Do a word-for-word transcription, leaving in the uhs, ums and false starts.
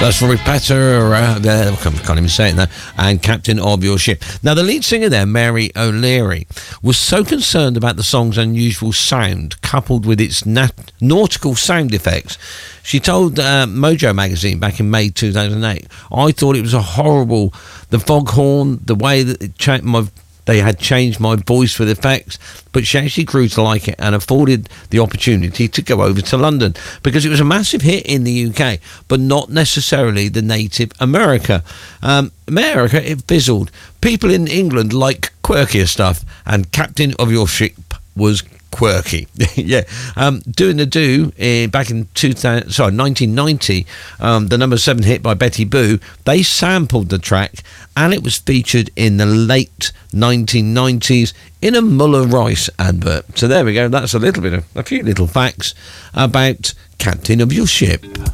That's Rory Patter, uh, I can't even say it now, and Captain of Your Ship. Now, the lead singer there, Mary O'Leary, was so concerned about the song's unusual sound, coupled with its nat- nautical sound effects. She told uh, Mojo magazine back in May two thousand eight, I thought it was a horrible, the foghorn, the way that it changed my... They had changed my voice for the effects, but she actually grew to like it and afforded the opportunity to go over to London because it was a massive hit in the U K, but not necessarily the native America. Um, America, it fizzled. People in England like quirkier stuff, and Captain of Your Ship was quirky. yeah. Um, Doing the Do uh, back in two thousand, sorry, nineteen ninety, um, the number seven hit by Betty Boo, they sampled the track and it was featured in the late nineteen nineties in a Muller Rice advert. So there we go. That's a little bit of a few little facts about Captain of Your Ship.